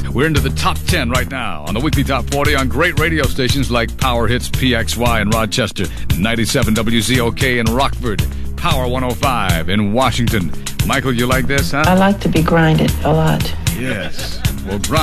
We're into the top 10 right now on the weekly top 40 on great radio stations like Power Hits PXY in Rochester, 97 WZOK in Rockford, Power 105 in Washington. Michael, you like this, huh? I like to be grinded a lot. Yes. Well,